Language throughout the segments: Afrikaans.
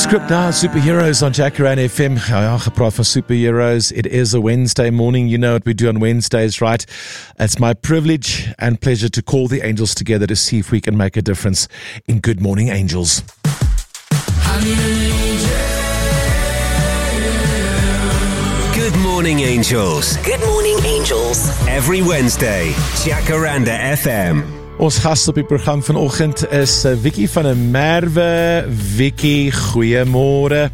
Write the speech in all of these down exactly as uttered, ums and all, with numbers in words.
Script now, Superheroes on Jacaranda F M. Ja, gepraat van superheroes. It is a Wednesday morning. You know what we do on Wednesdays, right? It's my privilege and pleasure to call the angels together to see if we can make a difference in Good Morning Angels. Good Morning Angels. Good Morning Angels. Every Wednesday, Jacaranda F M. Ons gas op die program vanoggend is Vicky van der Merwe. Vicky, goeiemôre.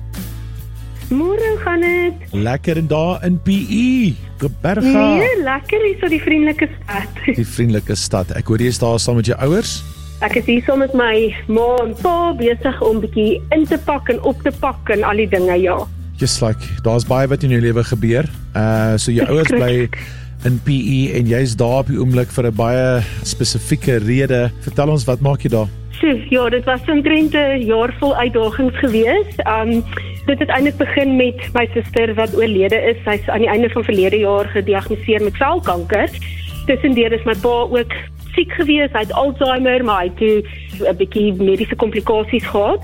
Môre gaan dit? Lekker en daar in P E. Berga. Nee, lekker hier so die vriendelike stad. Die vriendelike stad. Ek hoor jy is daar saam met jou ouers? Ek is hier saam met my ma en pa besig om bietjie in te pak en op te pak en al die dinge, ja. Just like, daar's baie wat in jou lewe gebeur. Uh so jou ouers bly in P E en jy's daar op die oomblik vir 'n baie spesifieke rede. Vertel ons, wat maak jy daar? So, ja, dit was omtrent 'n jaar vol uitdagings gewees. Um dit het eintlik begin met my suster wat oorlede is. Sy's aan die einde van verlede jaar gediagnoseer met selkanker. Tussendeur is my pa ook siek gewees. Hy het Alzheimer, maar hy het toe 'n bietjie mediese komplikasies gehad.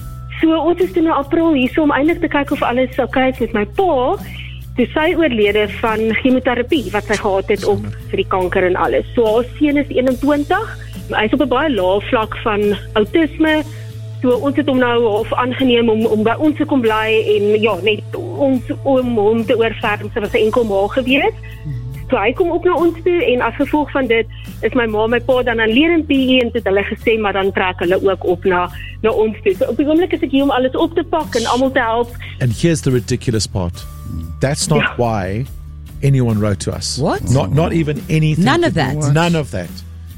So ons is toe in April hier so om eintlik te kyk of alles oukei is met my pa. Toe sy oorlede van chemoterapie wat sy gehad het op vir die kanker en alles. So haar seun is eenentwintig. Hy is op 'n baie lae vlak van autisme. So ons het hom nou of aangeneem om om by ons te kom bly en ja, net ons om hom te oorvat. Sy was 'n enkel ma gewees. So hy kom ook na ons toe en as gevolg van dit is my ma en my pa dan alleen in P E en het hulle gesê maar dan trek hulle ook op na na ons toe. So op die oomblik is ek hier om alles op te pak en almal te help. And here's the ridiculous part. That's not Yeah. why anyone wrote to us. What? Not not even anything. None to of do- that. None of that.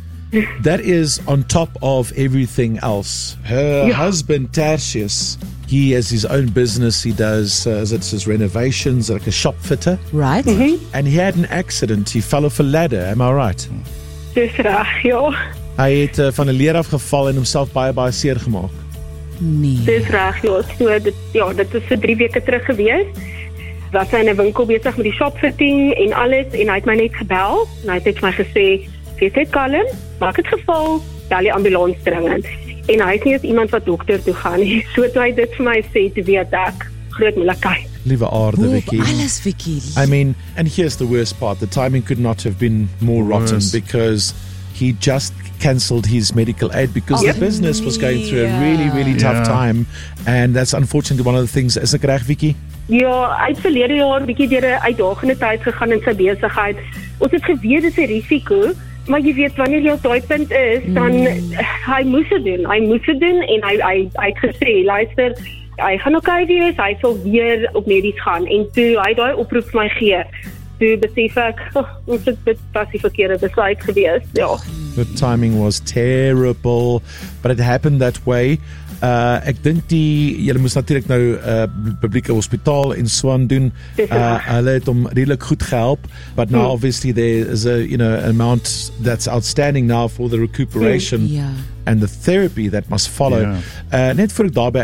That is on top of everything else. Her Yeah. husband, Tertius, he has his own business. He does uh, as it says renovations, like a shop fitter. Right? And he had an accident. He fell off a ladder. Am I right? Dis reg, ja. Hy het uh, van 'n leer afgeval en homself baie baie seer gemaak. Nee. Dis reg, ja. So dit ja, dit is vir drie weke terug gewees. Was hy in 'n winkel besig met die shopfitting en alles en hy het my net gebel en hy het net vir my gesê, "Wees net kalm, maak dit geval, bel die ambulans dringend." En hy is nie eens iemand wat dokter toe gaan nie. So toe hy dit vir my sê, toe weet ek groot moeilikheid. Liewe aarde, Hoe Vicky. alles, Vicky. I mean, and here's the worst part. The timing could not have been more rotten Worse. because he just cancelled his medical aid because Oh, the business was going through a really, really tough Yeah. time. And that's unfortunately one of the things. Is ek reg, Vicky? Ja, hy het verlede jaar bietjie deur 'n uitdagende tyd gegaan in sy besigheid. Ons het geweet dis 'n risiko, maar jy weet wanneer jy op daai punt is, dan mm. hy moes dit doen. Hy moes dit doen en hy hy hy het gesê, luister, hy gaan oukei wees, hy sal weer op medies gaan en toe hy daai oproep vir my gee. Toe besef ek, oh, ons het dit was die verkeerde besluit gewees. Ja. The timing was terrible, but it happened that way. Uh, ek dink die julle moes natuurlik nou 'n uh, publieke hospitaal in Swan doen. Uh, hulle het hom redelik goed gehelp, but now Hmm. obviously there is a you know amount that's outstanding now for the recuperation Ja. and the therapy that must follow. Ja. Uh, net voor ek daarby